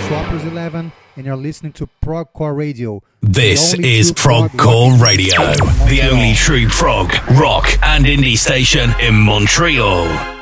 Troopers 11, and you're listening to Progcore Radio. This is Progcore Radio, the only true prog, rock, and indie station in Montreal.